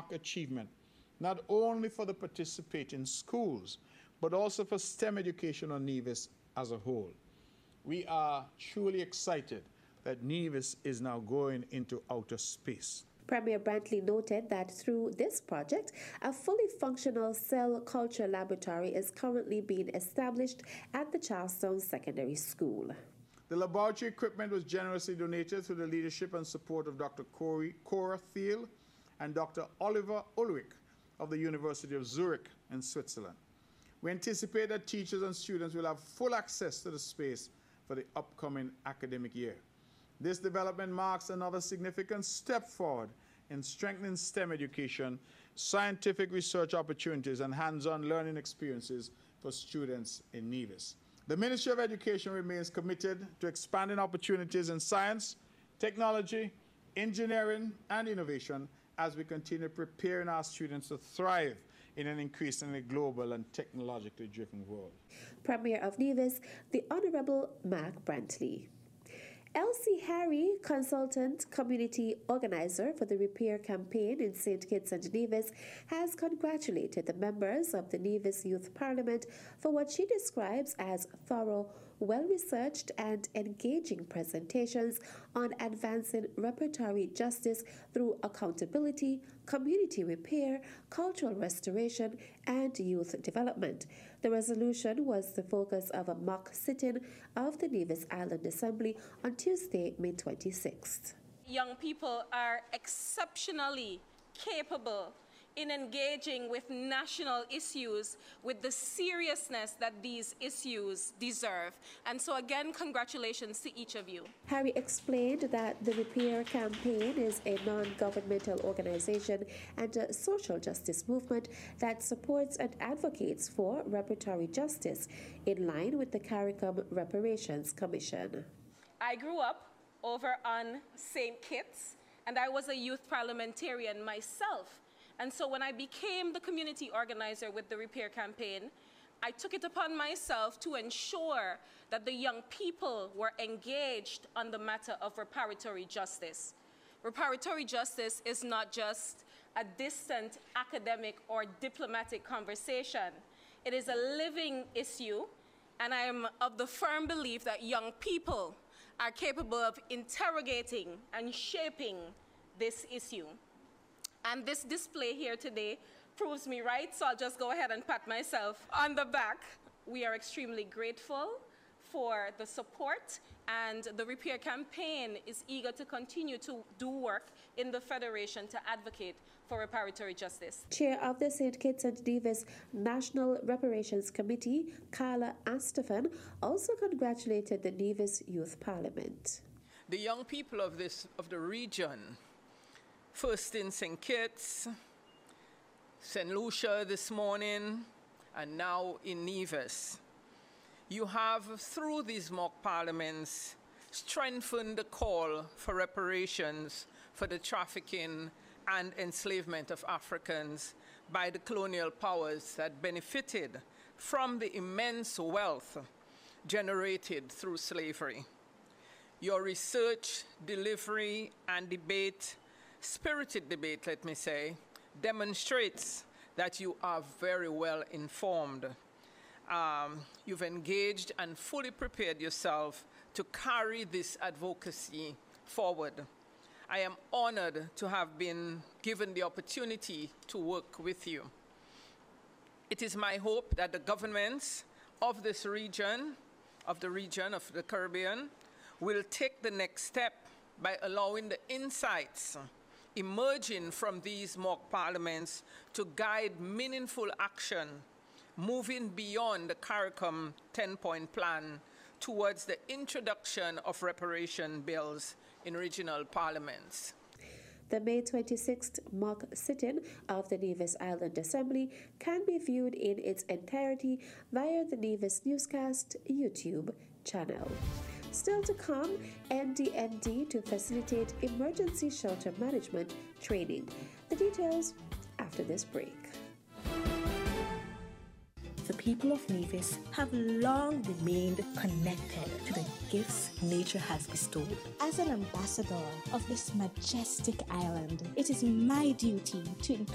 mark achievement, not only for the participating schools, but also for STEM education on Nevis as a whole. We are truly excited that Nevis is now going into outer space. Premier Brantley noted that through this project, a fully functional cell culture laboratory is currently being established at the Charlestown Secondary School. The laboratory equipment was generously donated through the leadership and support of Dr. Cora Thiel and Dr. Oliver Ulrich of the University of Zurich in Switzerland. We anticipate that teachers and students will have full access to the space for the upcoming academic year. This development marks another significant step forward in strengthening STEM education, scientific research opportunities, and hands-on learning experiences for students in Nevis. The Ministry of Education remains committed to expanding opportunities in science, technology, engineering, and innovation as we continue preparing our students to thrive in an increasingly global and technologically driven world. Premier of Nevis, the Honorable Mark Brantley. Elsie Harry, consultant community organizer for the repair campaign in St. Kitts and Nevis, has congratulated the members of the Nevis Youth Parliament for what she describes as thorough, well-researched and engaging presentations on advancing reparatory justice through accountability, community repair, cultural restoration, and youth development. The resolution was the focus of a mock sit-in of the Nevis Island Assembly on Tuesday, May 26th. Young people are exceptionally capable in engaging with national issues with the seriousness that these issues deserve. And so again, congratulations to each of you. Harry explained that the Repair Campaign is a non-governmental organization and a social justice movement that supports and advocates for reparatory justice in line with the CARICOM Reparations Commission. I grew up over on St. Kitts, and I was a youth parliamentarian myself. And so when I became the community organizer with the Repair Campaign, I took it upon myself to ensure that the young people were engaged on the matter of reparatory justice. Reparatory justice is not just a distant academic or diplomatic conversation. It is a living issue, and I am of the firm belief that young people are capable of interrogating and shaping this issue. And this display here today proves me right, so I'll just go ahead and pat myself on the back. We are extremely grateful for the support, and the Repair Campaign is eager to continue to do work in the Federation to advocate for reparatory justice. Chair of the St. Kitts and Nevis National Reparations Committee, Carla Astafan, also congratulated the Nevis Youth Parliament. The young people of the region, first in St. Kitts, St. Lucia this morning, and now in Nevis. You have, through these mock parliaments, strengthened the call for reparations for the trafficking and enslavement of Africans by the colonial powers that benefited from the immense wealth generated through slavery. Your research, delivery, and debate, spirited debate, let me say, demonstrates that you are very well informed. You've engaged and fully prepared yourself to carry this advocacy forward. I am honored to have been given the opportunity to work with you. It is my hope that the governments of this region, of the Caribbean, will take the next step by allowing the insights emerging from these mock parliaments to guide meaningful action, moving beyond the CARICOM 10-point plan towards the introduction of reparation bills in regional parliaments. The May 26th mock sit-in of the Nevis Island Assembly can be viewed in its entirety via the Nevis Newscast YouTube channel. Still to come, NDMD to facilitate emergency shelter management training. The details after this break. The people of Nevis have long remained connected to the gifts nature has bestowed. As an ambassador of this majestic island, it is my duty to encourage